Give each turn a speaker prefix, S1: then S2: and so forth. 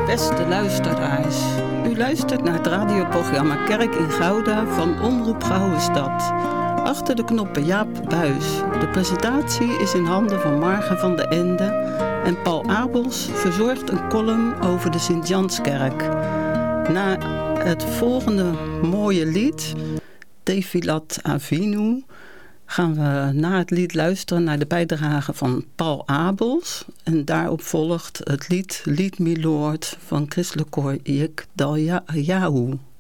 S1: Beste luisteraars, u luistert naar het radioprogramma Kerk in Gouda van Omroep Gouden Stad. Achter de knoppen Jaap Buis. De presentatie is in handen van Marga van de Ende en Paul Abels verzorgt een column over de Sint-Janskerk. Na het volgende mooie lied, Tefilat Avinu, gaan we na het lied luisteren naar de bijdrage van Paul Abels. En daarop volgt het lied Lead Me Lord van Christelijk Koor Yek Dal Yahu.